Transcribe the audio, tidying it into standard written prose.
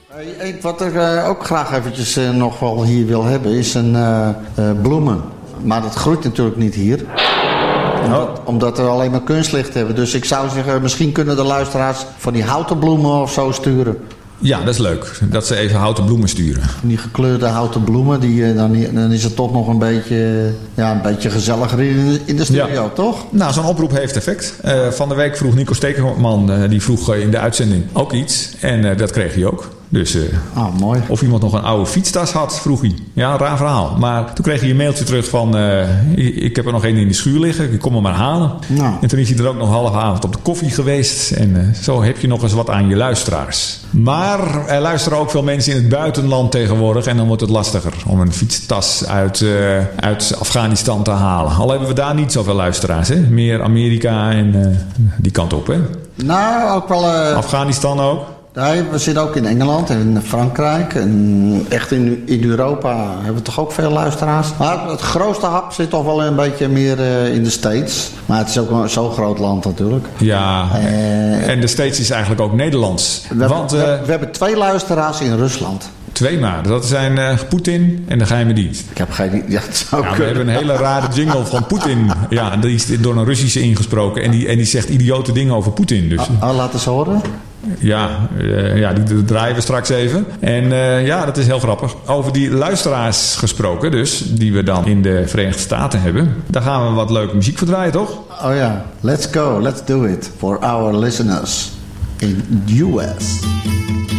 Wat ik ook graag eventjes nog wel hier wil hebben is een bloemen. Maar dat groeit natuurlijk niet hier. Omdat we alleen maar kunstlicht hebben. Dus ik zou zeggen, misschien kunnen de luisteraars van die houten bloemen of zo sturen. Ja, dat is leuk. Dat ze even houten bloemen sturen. Die gekleurde houten bloemen, dan is het toch nog een beetje gezelliger in de studio, toch? Nou, zo'n oproep heeft effect. Van de week vroeg Nico Stekerman, die vroeg in de uitzending ook iets. En dat kreeg hij ook. Dus mooi. Of iemand nog een oude fietstas had, vroeg hij. Ja, een raar verhaal. Maar toen kreeg hij een mailtje terug van... ik heb er nog één in de schuur liggen. Ik kom hem maar halen. Nou. En toen is hij er ook nog halve avond op de koffie geweest. En zo heb je nog eens wat aan je luisteraars. Maar er luisteren ook veel mensen in het buitenland tegenwoordig. En dan wordt het lastiger om een fietstas uit Afghanistan te halen. Al hebben we daar niet zoveel luisteraars. Hè? Meer Amerika en die kant op. Hè? Nou, ook wel... Afghanistan ook. Nee, we zitten ook in Engeland en in Frankrijk. En echt in Europa hebben we toch ook veel luisteraars. Maar het grootste hap zit toch wel een beetje meer in de States. Maar het is ook zo'n groot land natuurlijk. Ja, en de States is eigenlijk ook Nederlands. We hebben 2 luisteraars in Rusland. 2 maar. Dat zijn Poetin en de geheime dienst. Ik heb geen... Ja, dat zou we hebben een hele rare jingle van Poetin. Ja, die is door een Russische ingesproken. En die zegt idiote dingen over Poetin. Dus. Laat eens horen. Ja, die draaien we straks even. En dat is heel grappig. Over die luisteraars gesproken dus, die we dan in de Verenigde Staten hebben. Daar gaan we wat leuke muziek voor draaien, toch? Oh ja, let's go, let's do it for our listeners in the US.